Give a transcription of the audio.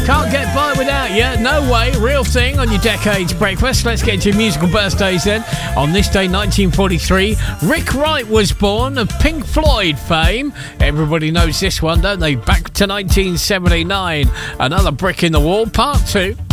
Can't get by without you. No way. Real thing on your Decades Breakfast. Let's get to musical birthdays then. On this day, 1943, Rick Wright was born, of Pink Floyd fame. Everybody knows this one, don't they? Back to 1979. Another Brick in the Wall, part 2.